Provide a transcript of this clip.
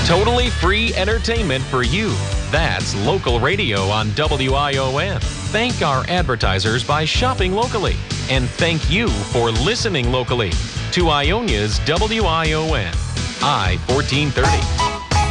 Totally free entertainment for you. That's local radio on WION. Thank our advertisers by shopping locally. And thank you for listening locally to Ionia's WION. I-1430.